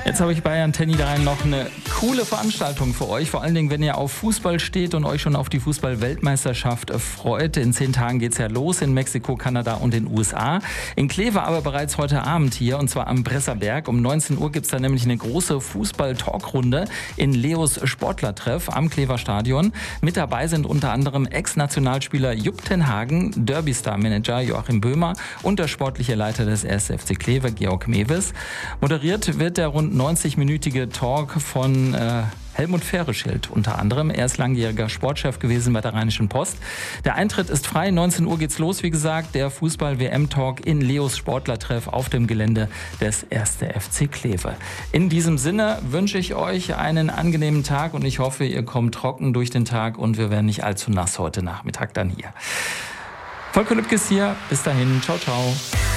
Jetzt habe ich bei Antenne Niederrhein noch eine coole Veranstaltung für euch. Vor allen Dingen, wenn ihr auf Fußball steht und euch schon auf die Fußball-Weltmeisterschaft freut. In 10 Tagen geht's ja los in Mexiko, Kanada und den USA. In Kleve aber bereits heute Abend hier, und zwar am Bresserberg. Um 19 Uhr gibt's da nämlich eine große Fußball-Talkrunde in Leos Sportlertreff am Klever Stadion. Mit dabei sind unter anderem Ex-Nationalspieler Jupp ten Hagen, Derby-Star-Manager Joachim Böhmer und der sportliche Leiter des 1. FC Kleve, Georg Mewes. Moderiert wird der rund 90-minütige Talk von Helmut Fähreschild unter anderem. Er ist langjähriger Sportchef gewesen bei der Rheinischen Post. Der Eintritt ist frei, 19 Uhr geht's los, wie gesagt. Der Fußball-WM-Talk in Leos Sportlertreff auf dem Gelände des 1. FC Kleve. In diesem Sinne wünsche ich euch einen angenehmen Tag und ich hoffe, ihr kommt trocken durch den Tag und wir werden nicht allzu nass heute Nachmittag dann hier. Volker Lübkes hier, bis dahin, ciao, ciao.